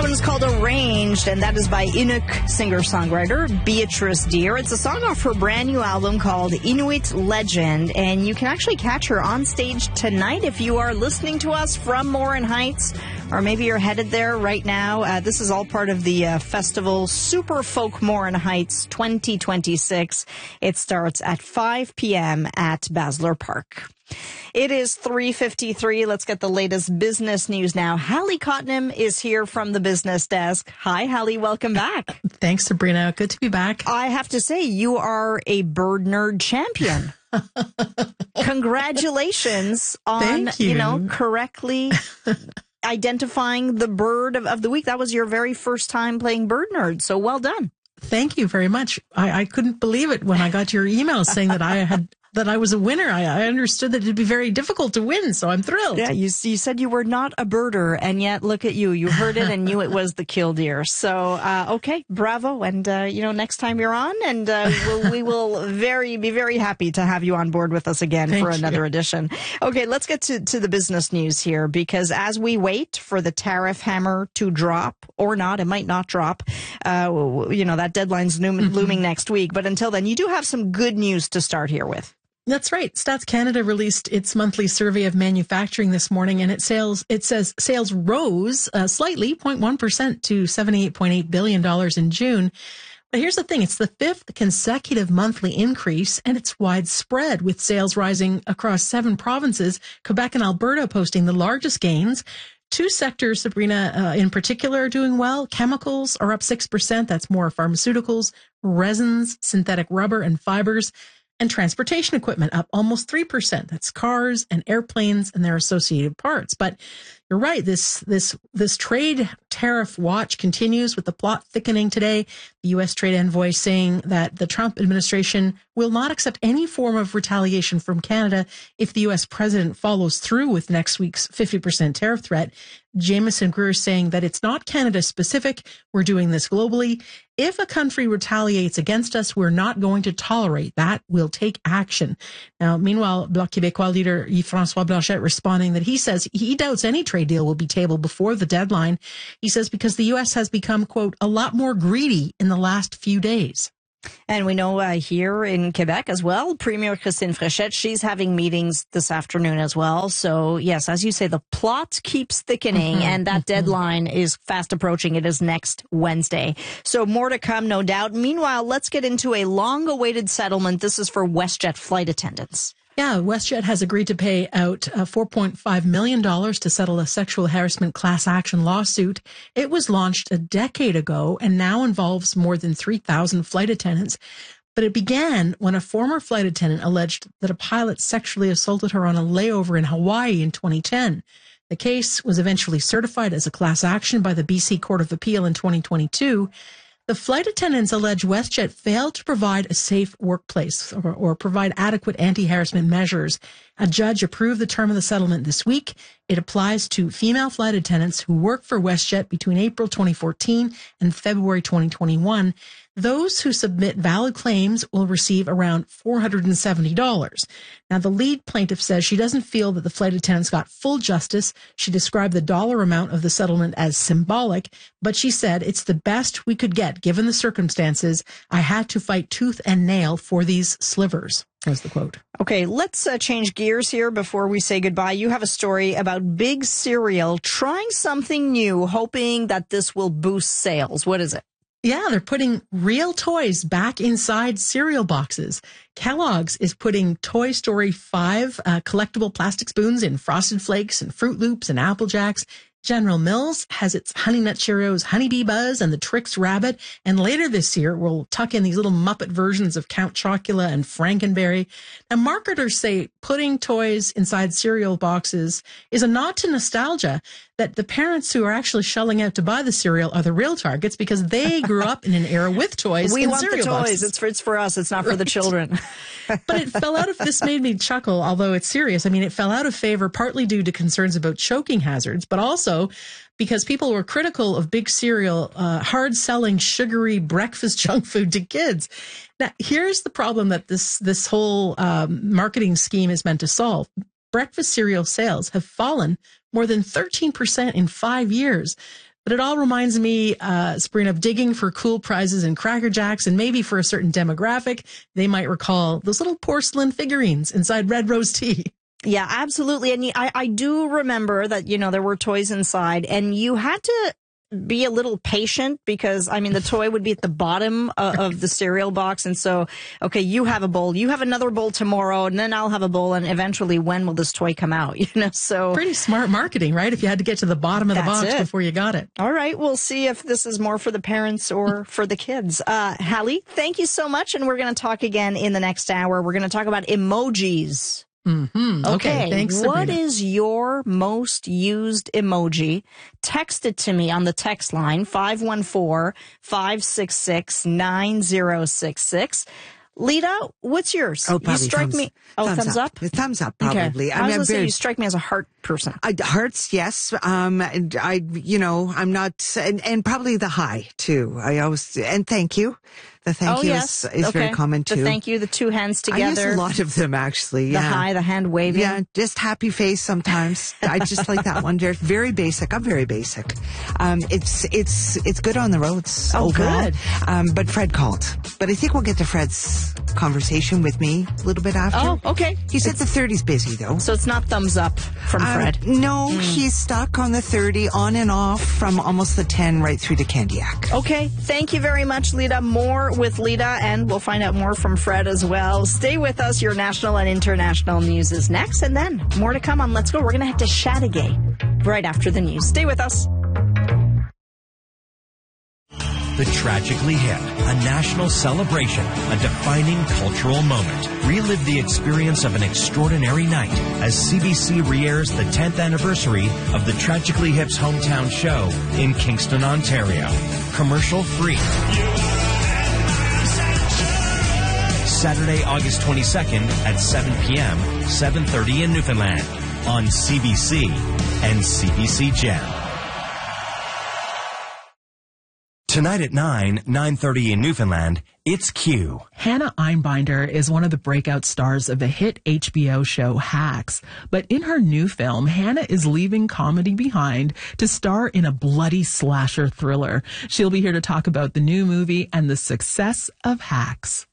one is called Arranged, and that is by Inuk singer-songwriter Beatrice Deer. It's a song off her brand new album called Inuit Legend, and you can actually catch her on stage tonight if you are listening to us from Morin Heights, or maybe you're headed there right now. This is all part of the festival Super Folk Morin Heights 2026. It starts at 5 p.m. at Basler Park. It is 3:53. Let's get the latest business news now. Hallie Cottenham is here from the business desk. Hi, Hallie. Welcome back. Thanks, Sabrina. Good to be back. I have to say, you are a bird nerd champion. Congratulations on, correctly identifying the bird of the week. That was your very first time playing Bird Nerd. So well done. Thank you very much. I couldn't believe it when I got your email saying that I was a winner. I understood that it'd be very difficult to win, so I'm thrilled. Yeah, you said you were not a birder, and yet look at you. You heard it and knew it was the killdeer. So, okay, bravo. And, next time you're on, and we will be very happy to have you on board with us again for another edition. Okay, let's get to the business news here, because as we wait for the tariff hammer to drop, or not, it might not drop, that deadline's looming next week. But until then, you do have some good news to start here with. That's right. Stats Canada released its monthly survey of manufacturing this morning, and it says sales rose slightly, 0.1% to $78.8 billion in June. But here's the thing. It's the fifth consecutive monthly increase, and it's widespread, with sales rising across 7 provinces, Quebec and Alberta posting the largest gains. 2 sectors, Sabrina, in particular, are doing well. Chemicals are up 6%. That's more pharmaceuticals, resins, synthetic rubber, and fibers. And transportation equipment up almost 3%. That's cars and airplanes and their associated parts. But you're right. This trade tariff watch continues, with the plot thickening today. The U.S. trade envoy saying that the Trump administration will not accept any form of retaliation from Canada if the U.S. president follows through with next week's 50% tariff threat. Jameson Greer saying that it's not Canada specific. We're doing this globally. If a country retaliates against us, we're not going to tolerate that. We'll take action. Now, meanwhile, Bloc Québécois leader Yves-François Blanchet responding that he says he doubts any trade deal will be tabled before the deadline. He says because the U.S. has become, quote, a lot more greedy in the last few days. And we know here in Quebec as well, Premier Christine Fréchette, she's having meetings this afternoon as well. So, yes, as you say, the plot keeps thickening and that deadline is fast approaching. It is next Wednesday. So more to come, no doubt. Meanwhile, let's get into a long-awaited settlement. This is for WestJet flight attendants. Yeah, WestJet has agreed to pay out $4.5 million to settle a sexual harassment class action lawsuit. It was launched a decade ago and now involves more than 3,000 flight attendants. But it began when a former flight attendant alleged that a pilot sexually assaulted her on a layover in Hawaii in 2010. The case was eventually certified as a class action by the BC Court of Appeal in 2022. The flight attendants allege WestJet failed to provide a safe workplace or provide adequate anti-harassment measures. A judge approved the term of the settlement this week. It applies to female flight attendants who worked for WestJet between April 2014 and February 2021. Those who submit valid claims will receive around $470. Now, the lead plaintiff says she doesn't feel that the flight attendants got full justice. She described the dollar amount of the settlement as symbolic, but she said it's the best we could get given the circumstances. I had to fight tooth and nail for these slivers. Was the quote. Okay, let's change gears here before we say goodbye. You have a story about Big Cereal trying something new, hoping that this will boost sales. What is it? Yeah, they're putting real toys back inside cereal boxes. Kellogg's is putting Toy Story 5 collectible plastic spoons in Frosted Flakes and Fruit Loops and Apple Jacks. General Mills has its Honey Nut Cheerios, Honeybee Buzz, and the Trix Rabbit. And later this year, we'll tuck in these little Muppet versions of Count Chocula and Frankenberry. Now, marketers say putting toys inside cereal boxes is a nod to nostalgia, that the parents who are actually shelling out to buy the cereal are the real targets because they grew up in an era with toys. We in want cereal the toys. Boxes. It's for us. It's not for the children. But it fell out of, this made me chuckle, although it's serious. I mean, it fell out of favor partly due to concerns about choking hazards, but also because people were critical of Big Cereal, hard-selling, sugary breakfast junk food to kids. Now, here's the problem that this whole marketing scheme is meant to solve. Breakfast cereal sales have fallen more than 13% in 5 years. But it all reminds me, Sabrina, of digging for cool prizes in Cracker Jacks, and maybe for a certain demographic, they might recall those little porcelain figurines inside Red Rose tea. Yeah, absolutely. And I do remember that, there were toys inside, and you had to be a little patient because, the toy would be at the bottom of the cereal box. And so, okay, you have a bowl, you have another bowl tomorrow, and then I'll have a bowl. And eventually, when will this toy come out? So pretty smart marketing, right? If you had to get to the bottom of the box before you got it. All right. We'll see if this is more for the parents or for the kids. Hallie, thank you so much. And we're going to talk again in the next hour. We're going to talk about emojis. Mm-hmm. Okay, thanks, Sabrina. What is your most used emoji? Text it to me on the text line, 514-566-9066. Lita, what's yours? Oh, probably thumbs up? Thumbs up, probably. Okay. I was going to say, you strike me as a heart person. Hearts, yes. I'm not, and probably the high, too. And thank you. The thank you is very common, too. The thank you, the two hands together. I use a lot of them, actually. The high, the hand waving. Yeah, just happy face sometimes. I just like that one. They're very basic. I'm very basic. It's good on the roads. Oh, overall. good. But Fred called. But I think we'll get to Fred's conversation with me a little bit after. Oh, okay. He said the 30's busy, though. So it's not thumbs up from Fred? No, he's stuck on the 30, on and off from almost the 10 right through to Candiac. Okay. Thank you very much, Lita. More with Lita, and we'll find out more from Fred as well. Stay with us. Your national and international news is next, and then more to come on Let's Go. We're going to head to Chateauguay right after the news. Stay with us. The Tragically Hip, a national celebration, a defining cultural moment. Relive the experience of an extraordinary night as CBC re-airs the 10th anniversary of the Tragically Hip's hometown show in Kingston, Ontario. Commercial free. Saturday, August 22nd at 7 p.m., 7:30 in Newfoundland on CBC and CBC Gem. Tonight at 9:30 in Newfoundland, it's Q. Hannah Einbinder is one of the breakout stars of the hit HBO show Hacks. But in her new film, Hannah is leaving comedy behind to star in a bloody slasher thriller. She'll be here to talk about the new movie and the success of Hacks.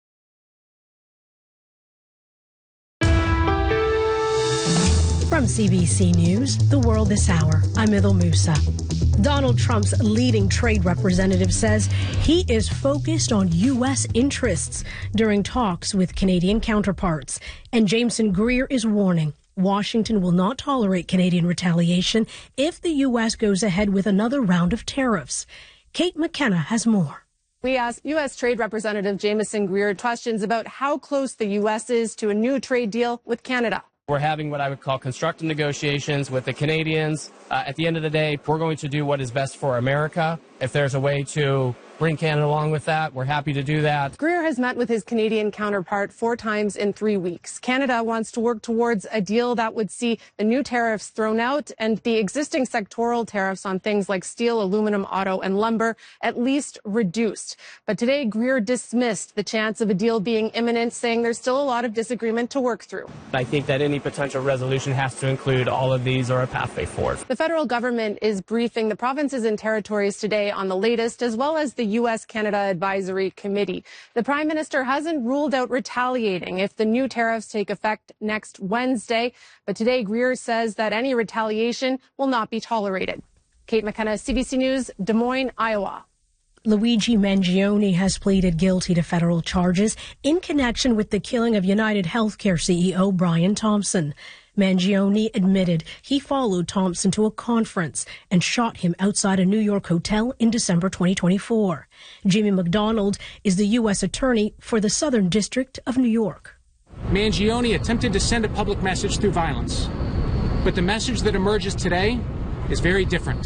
From CBC News, The World This Hour, I'm Idil Musa. Donald Trump's leading trade representative says he is focused on U.S. interests during talks with Canadian counterparts. And Jameson Greer is warning Washington will not tolerate Canadian retaliation if the U.S. goes ahead with another round of tariffs. Kate McKenna has more. We asked U.S. Trade Representative Jameson Greer questions about how close the U.S. is to a new trade deal with Canada. We're having what I would call constructive negotiations with the Canadians. At the end of the day, we're going to do what is best for America. If there's a way to bring Canada along with that, we're happy to do that. Greer has met with his Canadian counterpart 4 times in 3 weeks. Canada wants to work towards a deal that would see the new tariffs thrown out and the existing sectoral tariffs on things like steel, aluminum, auto, and lumber at least reduced. But today, Greer dismissed the chance of a deal being imminent, saying there's still a lot of disagreement to work through. I think that any potential resolution has to include all of these or a pathway forward. The federal government is briefing the provinces and territories today on the latest, as well as the U.S.-Canada Advisory Committee. The Prime Minister hasn't ruled out retaliating if the new tariffs take effect next Wednesday. But today, Greer says that any retaliation will not be tolerated. Kate McKenna, CBC News, Des Moines, Iowa. Luigi Mangione has pleaded guilty to federal charges in connection with the killing of United Healthcare CEO Brian Thompson. Mangione admitted he followed Thompson to a conference and shot him outside a New York hotel in December 2024. Jimmy McDonald is the U.S. Attorney for the Southern District of New York. Mangione attempted to send a public message through violence, but the message that emerges today is very different.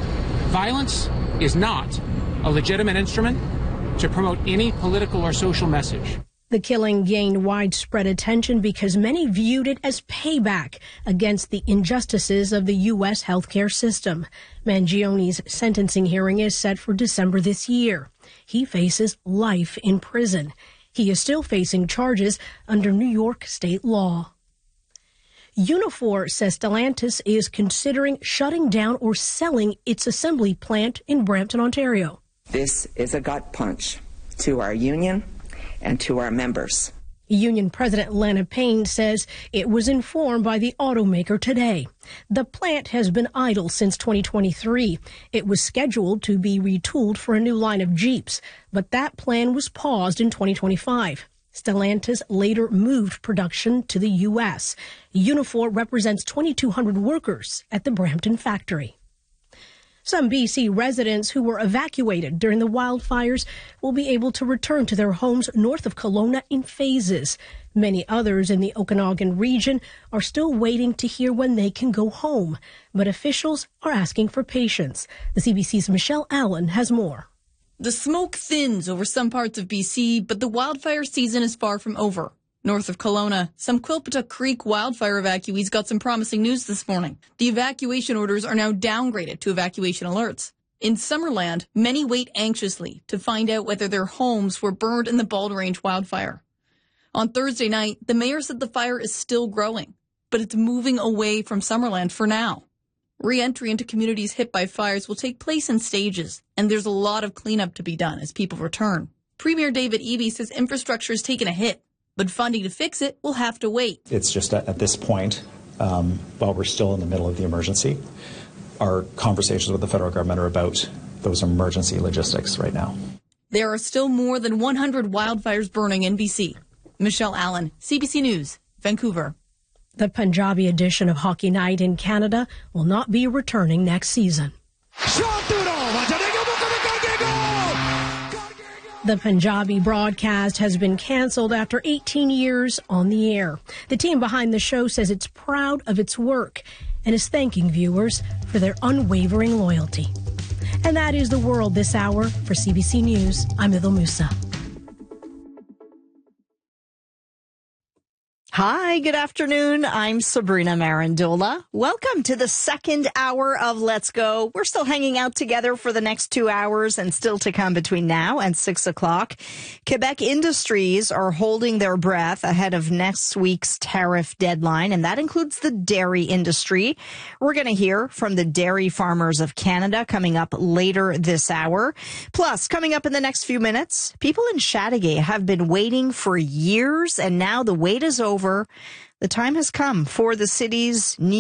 Violence is not a legitimate instrument to promote any political or social message. The killing gained widespread attention because many viewed it as payback against the injustices of the U.S. healthcare system. Mangione's sentencing hearing is set for December this year. He faces life in prison. He is still facing charges under New York state law. Unifor says Stellantis is considering shutting down or selling its assembly plant in Brampton, Ontario. This is a gut punch to our union and to our members. Union President Lana Payne says it was informed by the automaker today. The plant has been idle since 2023. It was scheduled to be retooled for a new line of Jeeps, but that plan was paused in 2025. Stellantis later moved production to the U.S. Unifor represents 2,200 workers at the Brampton factory. Some BC residents who were evacuated during the wildfires will be able to return to their homes north of Kelowna in phases. Many others in the Okanagan region are still waiting to hear when they can go home, but officials are asking for patience. The CBC's Michelle Allen has more. The smoke thins over some parts of BC, but the wildfire season is far from over. North of Kelowna, some Quilpata Creek wildfire evacuees got some promising news this morning. The evacuation orders are now downgraded to evacuation alerts. In Summerland, many wait anxiously to find out whether their homes were burned in the Bald Range wildfire. On Thursday night, the mayor said the fire is still growing, but it's moving away from Summerland for now. Re-entry into communities hit by fires will take place in stages, and there's a lot of cleanup to be done as people return. Premier David Eby says infrastructure has taken a hit, but funding to fix it will have to wait. It's just at this point, while we're still in the middle of the emergency, our conversations with the federal government are about those emergency logistics right now. There are still more than 100 wildfires burning in BC. Michelle Allen, CBC News, Vancouver. The Punjabi edition of Hockey Night in Canada will not be returning next season. The Punjabi broadcast has been canceled after 18 years on the air. The team behind the show says it's proud of its work and is thanking viewers for their unwavering loyalty. And that is the world this hour. For CBC News, I'm Idil Musa. Hi, good afternoon. I'm Sabrina Marandola. Welcome to the second hour of Let's Go. We're still hanging out together for the next 2 hours and still to come between now and 6 o'clock. Quebec industries are holding their breath ahead of next week's tariff deadline, and that includes the dairy industry. We're going to hear from the Dairy Farmers of Canada coming up later this hour. Plus, coming up in the next few minutes, people in Chateauguay have been waiting for years, and now the wait is over. The time has come for the city's new